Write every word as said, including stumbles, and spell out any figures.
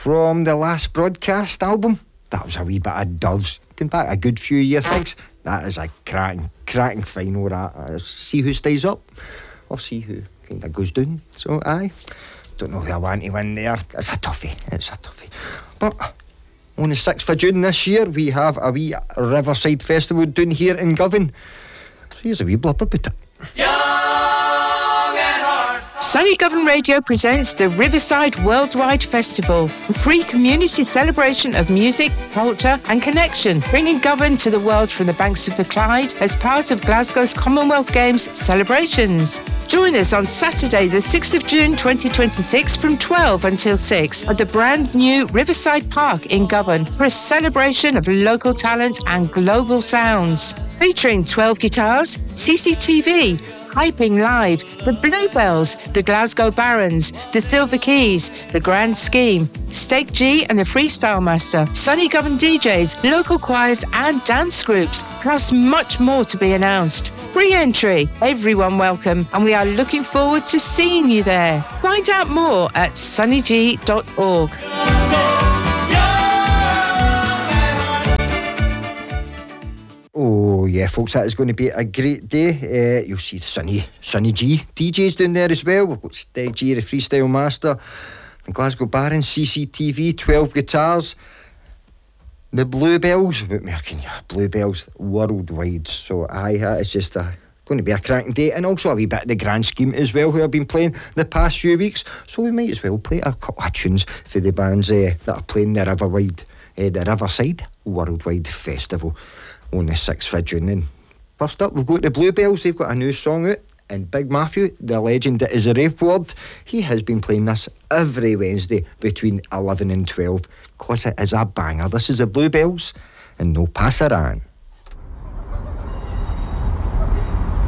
from the last broadcast album. That was a wee bit of Doves. Going back a good few year things. That is a cracking, cracking final. That uh, see who stays up, or see who kind of goes down. So aye, don't know who I want to win there. It's a toughie. It's a toughie. But on the sixth of June this year, we have a wee Riverside Festival down here in Govan. So here's a wee blurb about it. Sunny Govan Radio presents the Riverside Worldwide Festival, a free community celebration of music, culture and connection, bringing Govan to the world from the banks of the Clyde as part of Glasgow's Commonwealth Games celebrations. Join us on Saturday the sixth of June twenty twenty-six from twelve until six at the brand new Riverside Park in Govan for a celebration of local talent and global sounds. Featuring twelve guitars, C C T V, Hyping Live, the Bluebells, the Glasgow Barons, the Silver Keys, the Grand Scheme, Steak G and the Freestyle Master, Sunny Govan D Js, local choirs and dance groups, plus much more to be announced. Free entry, everyone welcome, and we are looking forward to seeing you there. Find out more at sunny g dot org. Oh yeah, folks, that is going to be a great day. Uh, you'll see the Sunny, Sunny G D Js down there as well. We've got Steg G, the Freestyle Master, the Glasgow Barons, C C T V, twelve guitars, the Bluebells, what more can you, Bluebells worldwide. So aye, that is just a, going to be a cracking day, and also a wee bit of the Grand Scheme as well, who have been playing the past few weeks. So we might as well play a couple of tunes for the bands uh, that are playing the Riverwide, uh, the Riverside Worldwide Festival on the sixth of June. And first up, we've got the Bluebells. They've got a new song out, and Big Matthew, the legend that is a Rape Ward, he has been playing this every Wednesday between eleven and twelve, because it is a banger. This is the Bluebells and No Passaran.